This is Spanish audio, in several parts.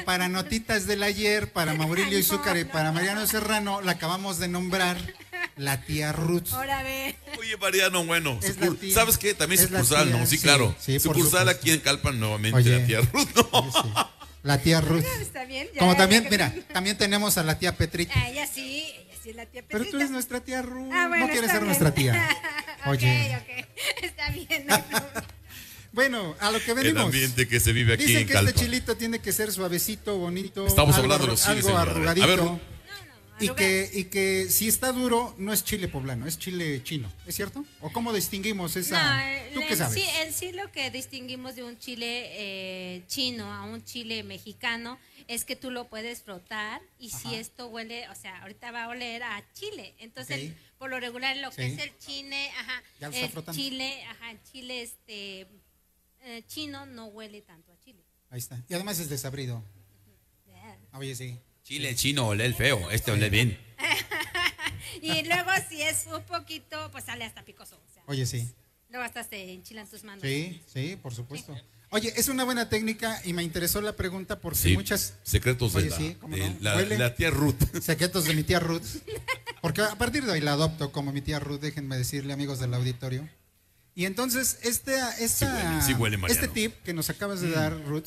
para Notitas del Ayer, para Maurilio Izúcar y para Mariano Serrano, la acabamos de nombrar la tía Ruth. Ahora ve. Oye, Mariano, bueno, tía. ¿sabes qué? También Es la sucursal, tía, ¿no? Sí, sí, claro. sí, por Sucursal supuesto. aquí en Calpan nuevamente, Oye. la tía Ruth, ¿no? Oye, sí. La tía Ruth. Está bien. Ya, Como también, ya, mira, también tenemos a la tía Petrita. Ella sí es la tía Petrita. Pero tú eres nuestra tía Ruth. Ah, bueno, no quieres está ser bien. nuestra tía. Oye. Ok. Está bien. No hay problema. Bueno, a lo que El venimos. ambiente que se vive aquí Dicen en que Calpan. este chilito tiene que ser suavecito, bonito. Estamos algo hablando de los chiles, algo señora. arrugadito. A ver, y que si está duro, no es chile poblano, es chile chino. ¿Es cierto? ¿O cómo distinguimos esa? ¿Tú qué sabes? En sí lo que distinguimos de un chile chino a un chile mexicano es que tú lo puedes frotar y si esto huele, o sea, ahorita va a oler a chile. Entonces, Ok. por lo regular lo que Sí. es el chile, Ya lo está el frotando. chile, el chile chino no huele tanto a chile. Ahí está. Y además es desabrido. Oye, sí. Chile chino ole el feo, este ole bien. Y luego si es un poquito, pues sale hasta picoso. O sea, Oye, sí. luego hasta se enchilan tus manos. Sí, por supuesto. Oye, es una buena técnica y me interesó la pregunta porque Sí, muchas secretos de Oye, la, sí, ¿cómo de no? la, Huele. la tía Ruth. secretos de mi tía Ruth. Porque a partir de hoy la adopto como mi tía Ruth, déjenme decirle, amigos del auditorio. Y entonces, Sí huele, Mariano. este tip que nos acabas de dar, Ruth,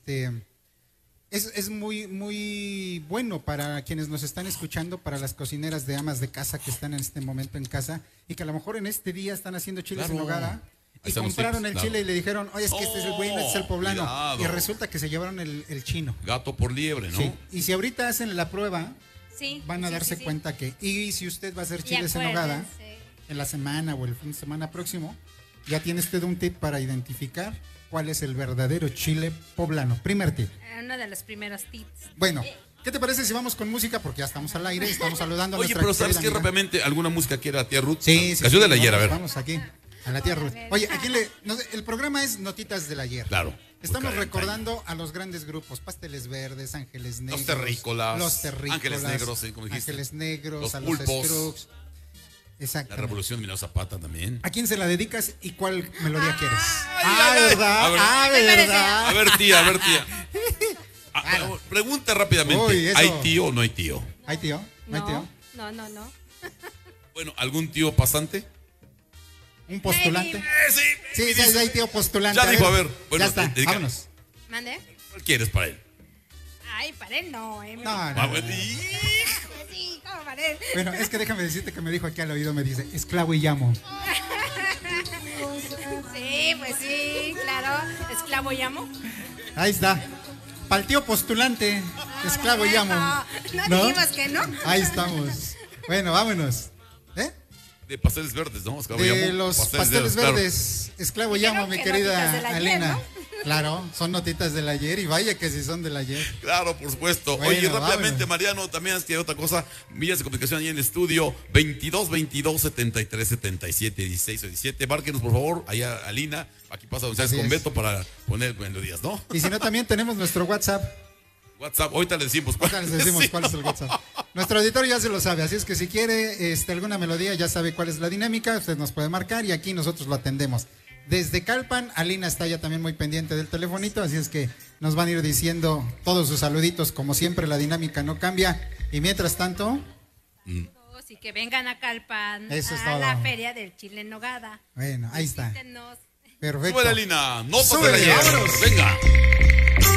es muy, muy bueno para quienes nos están escuchando, para las cocineras de amas de casa que están en este momento en casa y que a lo mejor en este día están haciendo chiles Claro. en nogada. Ahí Y están los compraron tips, el claro. chile y le dijeron, oye, es que este es el bueno, este es el poblano. cuidado. Y resulta que se llevaron el chino. Gato por liebre, ¿no? Sí. Y si ahorita hacen la prueba, Sí, van a sí, darse sí, sí. cuenta que, y si usted va a hacer Y chiles en nogada acuérdense. en la semana o el fin de semana próximo, ya tiene usted un tip para identificar cuál es el verdadero chile poblano. Primer tip. Uno de los primeros tips. Bueno, ¿qué te parece si vamos con música? Porque ya estamos al aire, estamos saludando a Oye, nuestra pero ¿sabes querida qué? amiga. Rápidamente, ¿alguna música quiere la tía Ruth? Sí, sí. Canción sí, del ayer, a ver. Vamos aquí, a la tía Ruth. Oye, aquí el programa es Notitas del Ayer. Claro. Estamos Busca recordando a los grandes grupos, Pasteles Verdes, Ángeles Negros. Los Terrícolas, Ángeles Negros, sí, como dijiste. Ángeles Negros, Los a Pulpos. los Strokes. La Exactamente. Revolución de Emiliano Zapata también. ¿A quién se la dedicas y cuál melodía quieres? ay, ¿verdad? a ver. ¿Verdad? A ver, tía, a ver, tía. Bueno, pregunta rápidamente. Uy, eso. ¿Hay tío o no hay tío? ¿Hay tío? ¿No hay tío? No. Bueno, ¿algún tío pasante? ¿Un postulante? Sí, Sí, sí, hay tío postulante. Ya dijo, a ver. Bueno, ya está, dedica- vámonos. ¿Mande? ¿Cuál quieres para él? Ay, para él no, No, Ah, no. bueno, Sí, ¿cómo para él? Bueno, es que déjame decirte que me dijo aquí al oído, me dice, esclavo y llamo. Sí, pues sí, claro. Esclavo llamo. Ahí está. Para el tío postulante, esclavo y llamo. No dijimos que no. Ahí estamos. Bueno, vámonos. ¿Eh? de pasteles verdes, ¿no? Esclavo De llamo, los pasteles claro. verdes, esclavo Dijeron llamo, mi que querida notitas del ayer, Alena. ¿no? Claro, son notitas del ayer y vaya que sí son del ayer. Claro, por supuesto. Bueno, Oye, rápidamente, vámonos. Mariano, también es que otra cosa, vías de comunicación ahí en el estudio, 22 22 73 77 16 o 17. Márquenos, por favor, allá a Lina, aquí pasa donde Así con es. Beto para poner melodías, ¿no? Y si no, también tenemos nuestro WhatsApp. WhatsApp, ahorita le decimos cuál. Ahorita les decimos cuál es el WhatsApp. Nuestro editor ya se lo sabe, así es que si quiere alguna melodía, ya sabe cuál es la dinámica, usted nos puede marcar y aquí nosotros lo atendemos. Desde Calpan, Alina está ya también muy pendiente del telefonito, así es que nos van a ir diciendo todos sus saluditos, como siempre la dinámica no cambia. Y mientras tanto, Y que vengan a Calpan Eso es a todo. la feria del chile en nogada. bueno, ahí está. Visítenos. Perfecto. Súbele, Lina, no Súbele, ayer. vámonos. Venga.